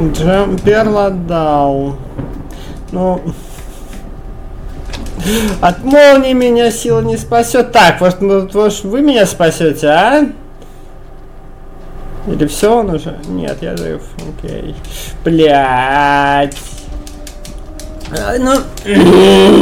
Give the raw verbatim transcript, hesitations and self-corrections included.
Джампер отдал. Ну... От молнии меня сила не спасет. Так, вот, вот, вот вы меня спасете, а? Или все он уже? Нет, я жив. Окей. Блять. Ну...